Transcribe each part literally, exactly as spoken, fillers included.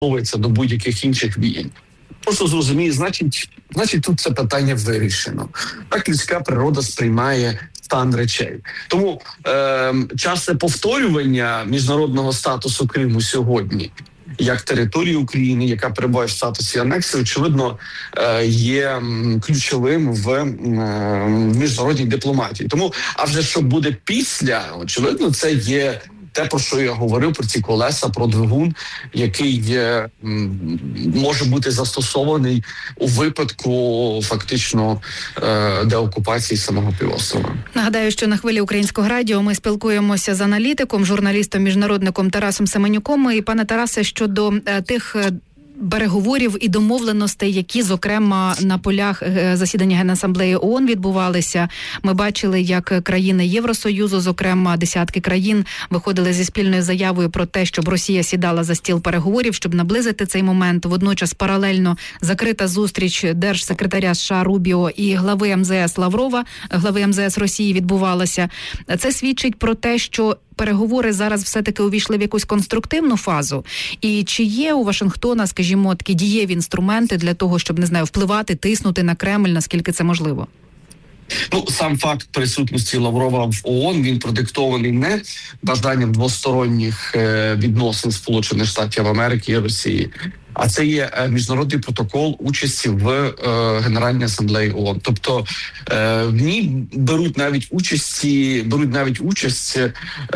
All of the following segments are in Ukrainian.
використовується до будь-яких інших війн. Просто зрозуміє, значить, значить тут це питання вирішено. Так людська природа сприймає стан речей. Тому е, часте повторювання міжнародного статусу Криму сьогодні, як території України, яка перебуває в статусі анексії, очевидно, е, є ключовим в, е, в міжнародній дипломатії. Тому, а вже що буде після, очевидно, це є те, про що я говорив, про ці колеса, про двигун, який е, може бути застосований у випадку фактично е, деокупації самого півострова. Нагадаю, що на хвилі Українського радіо ми спілкуємося з аналітиком, журналістом-міжнародником Тарасом Семенюком. І, пане Тарасе, щодо е, тих переговорів і домовленостей, які, зокрема, на полях засідання Генасамблеї ООН відбувалися. Ми бачили, як країни Євросоюзу, зокрема десятки країн, виходили зі спільною заявою про те, щоб Росія сідала за стіл переговорів, щоб наблизити цей момент. Водночас паралельно закрита зустріч держсекретаря США Рубіо і глави ем зе ес Лаврова, глави ем зе ес Росії відбувалася. Це свідчить про те, що переговори зараз все-таки увійшли в якусь конструктивну фазу? І чи є у Вашингтона, скажімо, такі дієві інструменти для того, щоб, не знаю, впливати, тиснути на Кремль, наскільки це можливо? Ну, сам факт присутності Лаврова в ООН, він продиктований не бажанням двосторонніх е, відносин Сполучених Штатів Америки і Росії, а це є міжнародний протокол участі в е, Генеральній асамблеї ООН. Тобто е, в ній беруть навіть участі, беруть навіть участь е,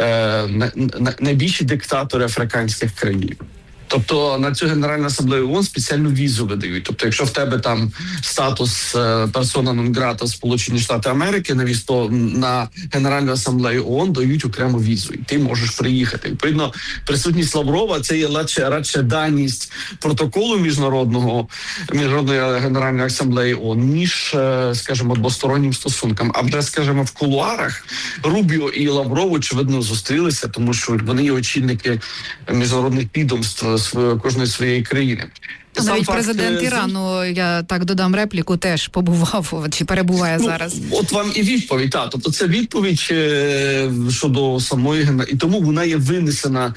на, на, найбільші диктатори африканських країн. Тобто на цю Генеральну асамблею ООН спеціальну візу видають. Тобто, якщо в тебе там статус персона нон-грата Сполучені Штати Америки, навіть то на Генеральну асамблею ООН дають окрему візу, і ти можеш приїхати. Відповідно, присутність Лаврова – це є радше, радше даність протоколу міжнародного, міжнародної Генеральної асамблеї ООН, ніж, скажімо, двостороннім стосункам. А вже, скажімо, в кулуарах Рубіо і Лавров, очевидно, зустрілися, тому що вони є очільники міжнародних відомств кожної своєї країни. Навіть факт, президент Ірану, я так додам репліку, теж побував чи перебуває ну, зараз. От вам і відповідь, так. Тобто це відповідь е, щодо самої, і тому вона є винесена.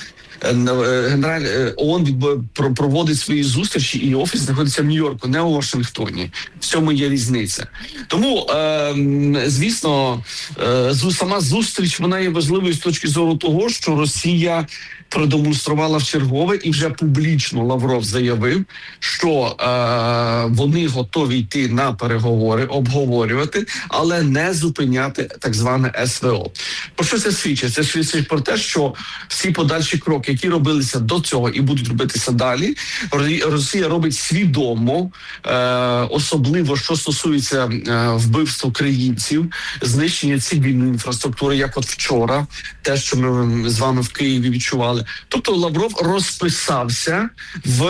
Генераль ООН проводить свої зустрічі, і офіс знаходиться в Нью-Йорку, не у Вашингтоні. В цьому є різниця. Тому, е, звісно, е, сама зустріч, вона є важливою з точки зору того, що Росія продемонструвала вчергове і вже публічно Лавров заявив, що е, вони готові йти на переговори, обговорювати, але не зупиняти так зване ес ве о. Про що це свідчить? Це свідчить про те, що всі подальші кроки, які робилися до цього і будуть робитися далі, Росія робить свідомо, е, особливо, що стосується е, вбивств українців, знищення цивільної інфраструктури, як от вчора, те, що ми з вами в Києві відчували. Тобто Лавров розписався в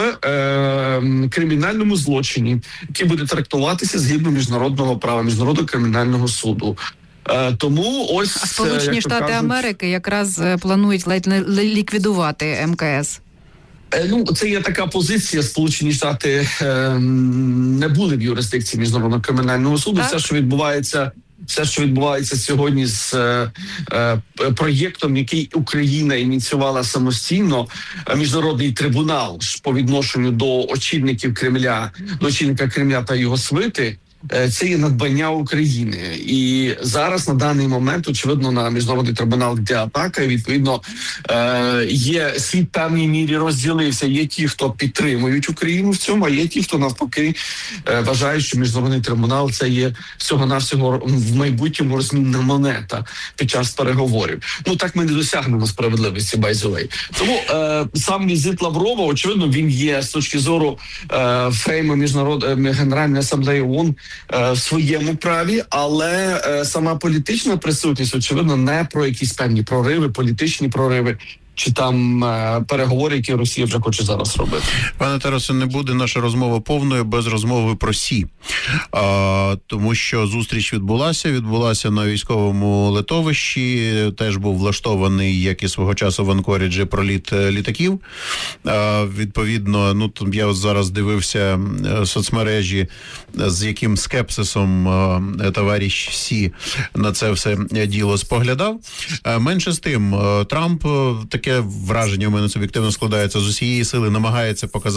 е, кримінальному злочині, який буде трактуватися згідно міжнародного права, Міжнародного кримінального суду. Е, тому ось... А Сполучені Штати кажуть, Америки якраз планують ледь не ліквідувати ем ка ес. Ну, це є така позиція. Сполучені Штати е, не були в юрисдикції Міжнародного кримінального суду. Так? Все, що відбувається... Все, що відбувається сьогодні з е, е, проєктом, який Україна ініціювала самостійно, міжнародний трибунал по відношенню до очільників Кремля, до очільника Кремля та його свити, е, це є надбання України. І зараз, на даний момент, очевидно, на міжнародний трибунал йде атака, і, відповідно, е, є світ в певній мірі розділився. Є ті, хто підтримують Україну в цьому, а є ті, хто навпаки е, вважають, що міжнародний трибунал це є всього-навсього в майбутньому розмінна монета під час переговорів. Ну, так ми не досягнемо справедливості, by the way. Тому е, сам візит Лаврова, очевидно, він є з точки зору е, фрейму Міжнародної Генеральної асамблеї ООН е, в своєму праві, але е, сама політична присутність, очевидно, не про якісь певні прориви, політичні прориви, чи там е, переговори, які Росія вже хоче зараз робити. Пане Тарасе, не буде наша розмова повною без розмови про Сі. А, тому що зустріч відбулася, відбулася на військовому литовищі, теж був влаштований, як і свого часу в Анкоріджі, проліт літаків. А, відповідно, ну, я зараз дивився соцмережі, з яким скепсисом а, товариш Сі на це все діло споглядав. А, менше з тим, Трамп таке таке враження у мене суб'єктивно складається, з усієї сили намагається показати